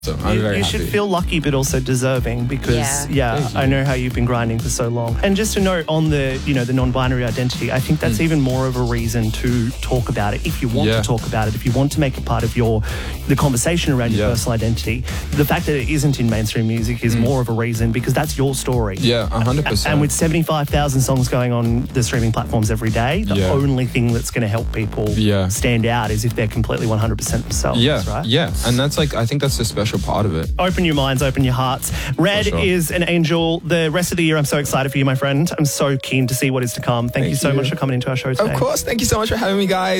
So I'm very You happy. should feel lucky, but also deserving, because I know how you've been grinding for so long. And just to note on the, the non-binary identity, I think that's even more of a reason to talk about it. If you want to talk about it, if you want to make it part of the conversation around your personal identity, the fact that it isn't in mainstream music is more of a reason, because that's your story. Yeah, 100%. And with 75,000 songs going on the streaming platforms every day, the only thing that's going to help people stand out is if they're completely 100% themselves. Right? Yeah, and that's I think that's the special part of it. Open your minds, open your hearts. Red is an angel. The rest of the year, I'm so excited for you, my friend. I'm so keen to see what is to come. Thank you so much for coming into our show today. Of course. Thank you so much for having me, guys.